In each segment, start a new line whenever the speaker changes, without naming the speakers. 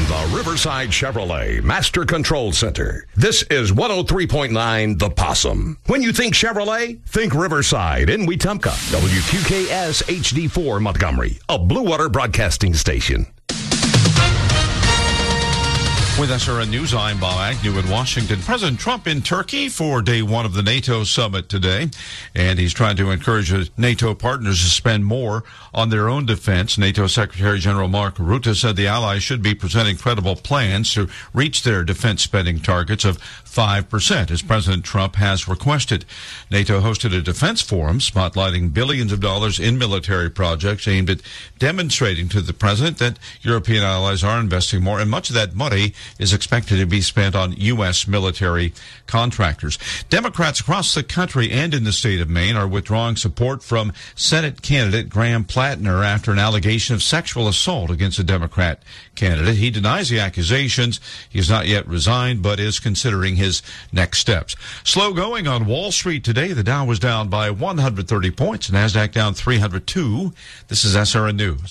the Riverside Chevrolet Master Control Center. This is 103.9 The Possum. When you think Chevrolet, think Riverside in Wetumpka. WQKS HD4 Montgomery, a Blue Water Broadcasting station.
With SRN News, I'm Bob Agnew in Washington. President Trump in Turkey for day one of the NATO summit today, and he's trying to encourage NATO partners to spend more on their own defense. NATO Secretary General Mark Rutte said the allies should be presenting credible plans to reach their defense spending targets of 5%, as President Trump has requested. NATO hosted a defense forum spotlighting billions of dollars in military projects aimed at demonstrating to the president that European allies are investing more, and much of that money is expected to be spent on U.S. military contractors. Democrats across the country and in the state of Maine are withdrawing support from Senate candidate Graham Plattner after an allegation of sexual assault against a Democrat candidate. He denies the accusations. He has not yet resigned, but is considering his next steps. Slow going on Wall Street today. The Dow was down by 130 points. NASDAQ down 302. This is SRN News.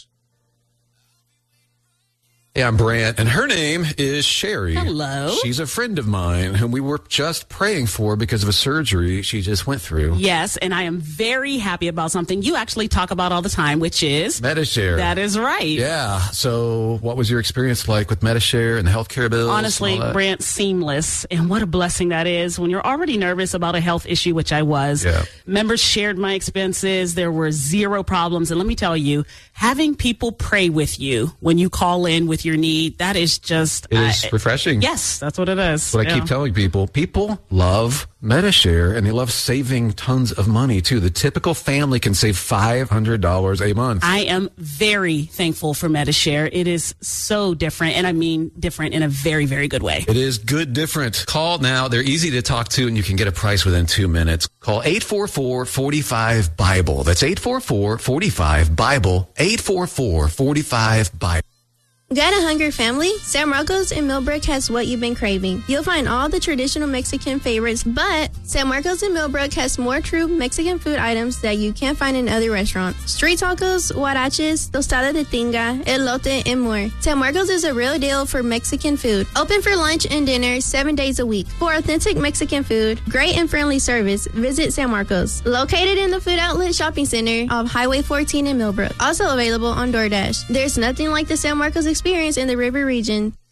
Hey, I'm Brant, and her name is Sherry.
Hello.
She's a friend of mine whom we were just praying for because of a surgery she just went through.
Yes, and I am very happy about something you actually talk about all the time, which is
Medi-Share.
That is right.
Yeah. So what was your experience like with Medi-Share and the healthcare bills?
Honestly, Brant, seamless. And what a blessing that is when you're already nervous about a health issue, which I was.
Yeah.
Members shared my expenses. There were zero problems. And let me tell you, having people pray with you when you call in with your need, that is just...
It is refreshing.
Yes, that's what it is.
What I keep telling people love Medi-Share, and they love saving tons of money, too. The typical family can save $500 a month.
I am very thankful for Medi-Share. It is so different, and I mean different in a very, very good way.
It is good different. Call now. They're easy to talk to, and you can get a price within 2 minutes. Call 844-45-BIBLE. That's 844-45-BIBLE. 844-45-BIBLE.
Got a hungry family? San Marcos in Millbrook has what you've been craving. You'll find all the traditional Mexican favorites, but San Marcos in Millbrook has more true Mexican food items that you can't find in other restaurants. Street tacos, huaraches, tostada de tinga, elote, and more. San Marcos is a real deal for Mexican food. Open for lunch and dinner 7 days a week. For authentic Mexican food, great and friendly service, visit San Marcos. Located in the Food Outlet Shopping Center of Highway 14 in Millbrook. Also available on DoorDash. There's nothing like the San Marcos experience in the River region.